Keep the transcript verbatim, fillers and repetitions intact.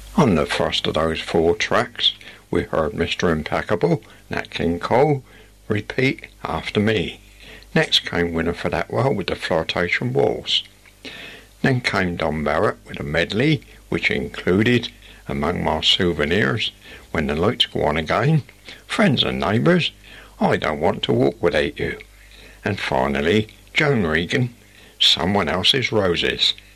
On the first of those four tracks, we heard Mister Impeccable, Nat King Cole, repeat after me. Next came Winifred Atwell with the Flirtation Waltz. Then came Don Barrett with a medley, which included, among my souvenirs, When the Lights Go On Again, Friends and Neighbours, I Don't Want to Walk Without You, and finally Joan Regan, Someone Else's Roses.